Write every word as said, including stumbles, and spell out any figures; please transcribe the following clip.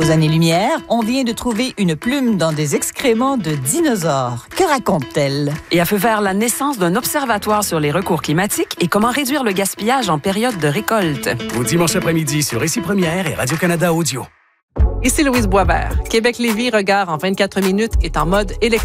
Aux années-lumière, on vient de trouver une plume dans des excréments de dinosaures. Que raconte-t-elle? Et à feu vert, la naissance d'un observatoire sur les recours climatiques et comment réduire le gaspillage en période de récolte. Au dimanche après-midi sur Ici Première et Radio-Canada Audio. Ici Louise Boisvert. Québec-Lévis, regard en vingt-quatre minutes, est en mode électrique.